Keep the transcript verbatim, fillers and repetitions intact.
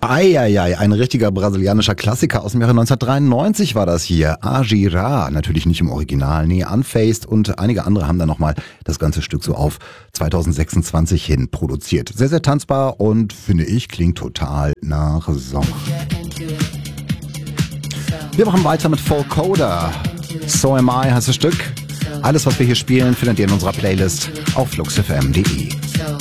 Eieiei, ein richtiger brasilianischer Klassiker aus dem Jahre neunzehnhundertdreiundneunzig war das hier. Agira, natürlich nicht im Original, nee, Unfaced und einige andere haben dann nochmal das ganze Stück so auf zweitausendsechsundzwanzig hin produziert. Sehr, sehr tanzbar und finde ich, klingt total nach Sommer. Wir machen weiter mit Vocoder. So Am I heißt das Stück. Alles, was wir hier spielen, findet ihr in unserer Playlist auf flux f m punkt d e.